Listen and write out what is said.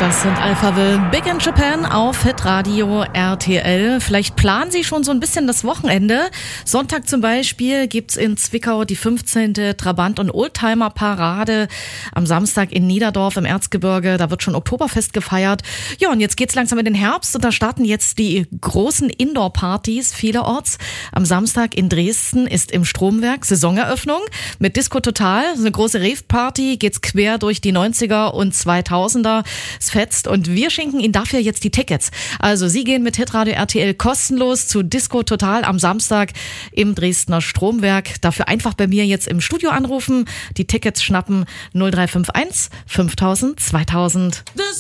Das sind Alphaville, Big in Japan auf Hitradio RTL. Vielleicht planen Sie schon so ein bisschen das Wochenende. Sonntag zum Beispiel gibt's in Zwickau die 15. Trabant- und Oldtimer-Parade. Am Samstag in Niederdorf im Erzgebirge, da wird schon Oktoberfest gefeiert. Ja, und jetzt geht's langsam in den Herbst und da starten jetzt die großen Indoor-Partys vielerorts. Am Samstag in Dresden ist im Stromwerk Saisoneröffnung mit Disco Total. Eine große Rave-Party, geht's quer durch die 90er und 2000er. Es fetzt und wir schenken Ihnen dafür jetzt die Tickets. Also Sie gehen mit Hitradio RTL kostenlos zu Disco Total am Samstag im Dresdner Stromwerk. Dafür einfach bei mir jetzt im Studio anrufen, die Tickets schnappen 0351 5000 2000.